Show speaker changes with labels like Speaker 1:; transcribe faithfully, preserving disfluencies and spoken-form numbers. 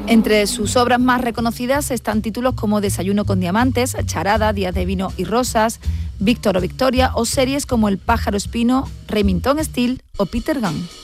Speaker 1: Entre sus obras más reconocidas están títulos como Desayuno con diamantes, Charada, Días de vino y rosas, Víctor o Victoria o series como El pájaro espino, Remington Steele o Peter Gunn.